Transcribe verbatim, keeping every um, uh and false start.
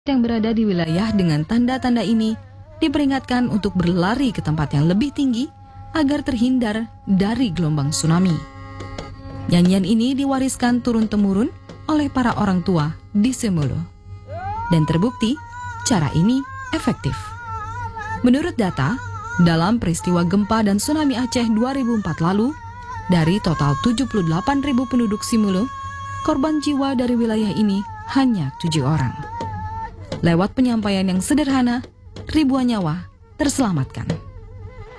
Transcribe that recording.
yang berada di wilayah dengan tanda-tanda ini diperingatkan untuk berlari ke tempat yang lebih tinggi agar terhindar dari gelombang tsunami. Nyanyian ini diwariskan turun-temurun oleh para orang tua di Semeulu. Dan terbukti, cara ini efektif. Menurut data, dalam peristiwa gempa dan tsunami Aceh dua ribu empat lalu, dari total tujuh puluh delapan ribu penduduk Semeulu, korban jiwa dari wilayah ini hanya tujuh orang. Lewat penyampaian yang sederhana, ribuan nyawa terselamatkan.